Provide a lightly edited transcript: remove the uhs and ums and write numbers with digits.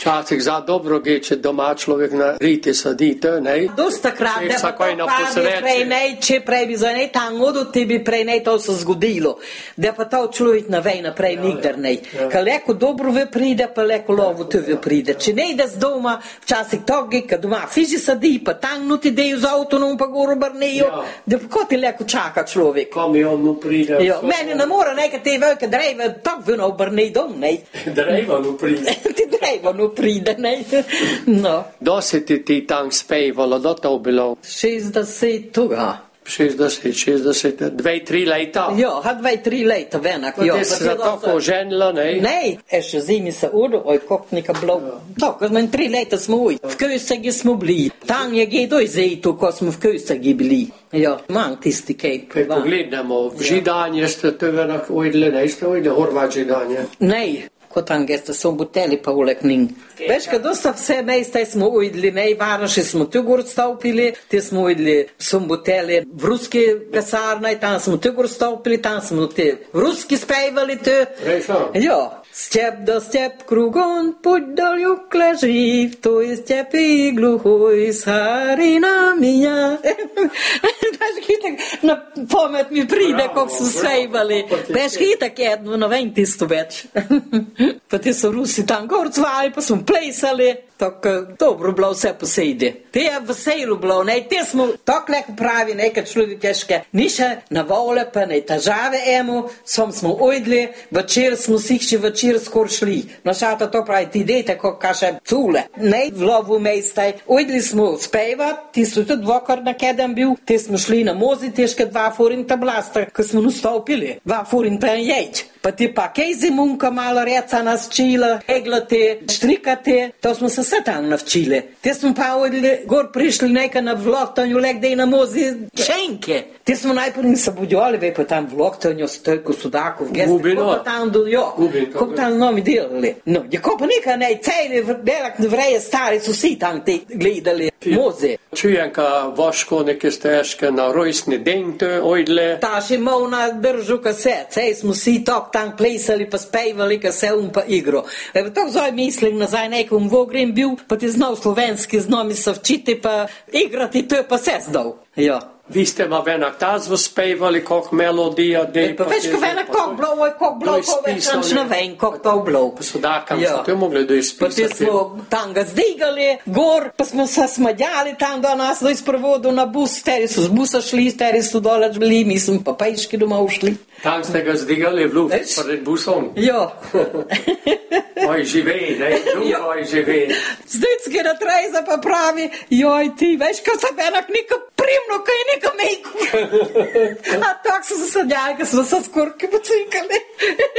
Včasih za dobro gre, če doma človek na riti sadite, ne? Dosta krat, da pa to padne prej, ne, če prej bi za ne tango, do ti bi prej ne to se zgodilo. Da pa to človek ne ve naprej nikdar ne. Ka leko dobro ve pride, pa leko lovo te ve pride. Če ne ide z doma, včasih togi, ka doma fiži sadi, pa tango ti deju z avtonom, pa goro brnejo, da pa ko ti leko čaka človek. Kamionu pride. Meni ne mora neka te velike dreve, tak vino brnej dom, ne. Drevanu pride. Ti drevanu pride, ne. No. Dosti ti tam spevalo, do to bilo? 60 toga. 60, 2-3 leta? Ja, 2-3 leta venak. Pa ti se za tako ženila, ne? Ne, še zimi se udo, oj, kak neka bilo. Tako, manj 3 leta smo uj. V Kösegi smo bili. Tam je gedoj zejtu, ko smo v Kösegi bili. Ja, manj tisti kaj. Kaj pogledamo, v židanje ste te venak ujdle, ne ste ujdle Horvat židanje? Ne. Ko tam geste so buteli pa uleknin. Veš, kad dosta vse mesta smo ujdli, ne, Varaši smo tu gor stopili, te smo ujdli, so buteli v ruski kasarnaj, tam smo tu gor stopili, tam smo te v ruski spevali te. Rešo? Jo. Step do step krugon, put daljuk leži, to je step i gluhoj, sarina minja. Veš, hitak, na pamet mi pride, kak smo spevali. Veš, hitak jedno, ne vem tisto več. Pa ti so Rusi tam gor zvali, pa smo plesali. Tako dobro bilo vse posejde. Te je veselo bilo, ne, te smo, tako leko pravi, nekaj človek teške, niše na vole, pa ne težave emu, smo ujdli, večer smo sikši večer skor šli. No šata to pravi, ti dejte, ko kaše cule. Ne, v lovu mejstaj, ujdli smo spevat, ti so tudi dvokar na kedem bil, te smo šli na mozi, teške 2 forinta blasta, ko smo nastopili, 2 forinta ječ. Pa ti pa kaj zimunka malo reca nas čila, eglate, štrikate, to smo se tam navčili. Te smo pa gor prišli nekaj na vloktanju, lekdej na mozi šenke. Te smo najprej se budjali, vej pa tam vloktanju, stojko sudakov, gesti, ko pa tam doljo, ko pa tam nomi delali. No, ko pa nekaj ne, celi belak vreje stari so vsi tam te gledali moze. Čujem, ka vaško neke steške na rojstni den te ojdle. Ta še mal na držu kaset, cej smo vsi tok tam plesali pa spevali, ka se pa igro. Evo, tako zoj mislim nazaj nekom vogrem bil, pa ti znal slovenski, znal mi se včiti pa igrati, to je pa se zdal. Ja. Vi ste ma venak tazvo spevali, kak melodija, dej pa veš, ka venak kak bilo, ko več ne vem, kak to bilo. Pa so dakam, so te mogli da ispisati. Pa ti smo tam ga zdigali, gor, pa smo se smadjali tam do nas, do izprovodu na bus, teri so z busa šli, teri so dolač bili, mi smo pa pejški doma ušli. Tam ste ga zdigali v luft, pred busom? Jo. Oj, živej, ne, oj, živej. Zdajci na trejza pa pravi, joj ti, veš, ka se venak neka primno, kaj je neka mejku. A tak so se sadjali, ka smo se skorki pocinkali.